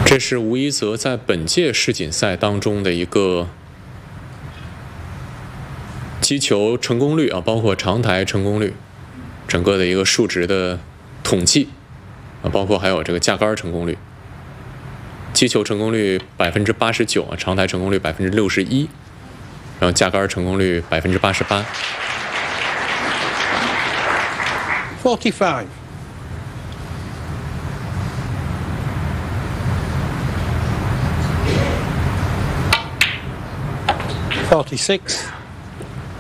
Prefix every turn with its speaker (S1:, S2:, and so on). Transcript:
S1: 这是吴一泽在本届世锦赛当中的一个击球成功率啊，包括长台成功率，整个的一个数值的统计啊，包括还有这个架杆成功率。击球成功率89%啊，长台成功率61%，然后架杆成功率88%。
S2: 45. 46.